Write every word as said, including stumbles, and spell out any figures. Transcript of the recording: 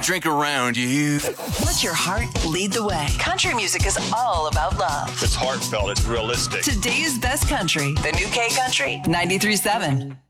drink around you. Let your heart lead the way. Country music is all about love. It's heartfelt. It's realistic. Today's best country. The new K Country ninety-three point seven.